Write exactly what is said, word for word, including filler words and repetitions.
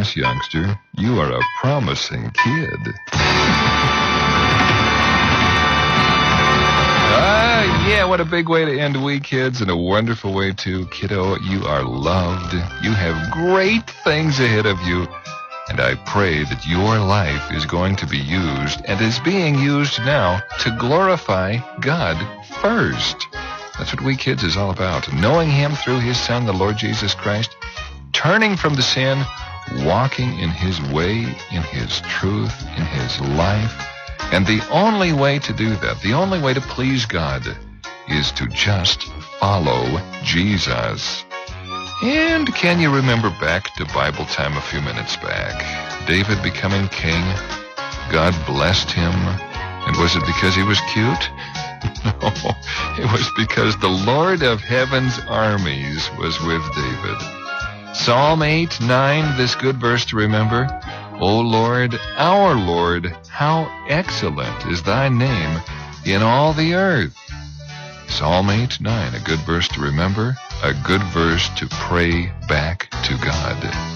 yes, youngster, you are a promising kid. Ah, yeah, what a big way to end the week, kids, and a wonderful way to, kiddo. You are loved. You have great things ahead of you, and I pray that your life is going to be used, and is being used now, to glorify God first. That's what We Kids is all about. Knowing Him through His Son, the Lord Jesus Christ, turning from the sin, walking in His way, in His truth, in His life. And the only way to do that, the only way to please God, is to just follow Jesus. And can you remember back to Bible time a few minutes back? David becoming king, God blessed him, and was it because he was cute? No, it was because the Lord of Heaven's armies was with David. Psalm eight, nine, this good verse to remember. O Lord, our Lord, how excellent is thy name in all the earth. Psalm eight, nine, a good verse to remember, a good verse to pray back to God.